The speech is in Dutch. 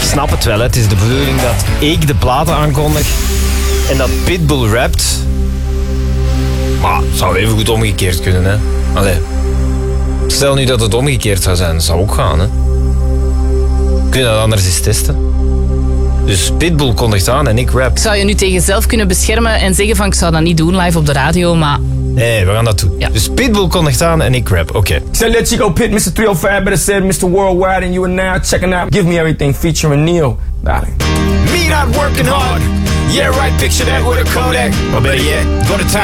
snap het wel. Hè. Het is de bedoeling dat ik de platen aankondig en dat Pitbull rapt. Maar het zou even goed omgekeerd kunnen, hè. Allee. Stel nu dat het omgekeerd zou zijn, dat zou ook gaan, hè. Kun je dat anders eens testen? Dus Pitbull kondigt aan en ik rap. Zou je nu tegen jezelf kunnen beschermen en zeggen van ik zou dat niet doen live op de radio, maar... Nee, we gaan dat doen. Ja. Dus Pitbull kondigt aan en ik rap. Oké. Said let Chico Pit, Mr. 305, better said Mr. Worldwide, and you are now checking out Give Me Everything featuring Neil, darling. Me not working hard. Yeah, right, picture that with a Kodak. Or better yet, go to time.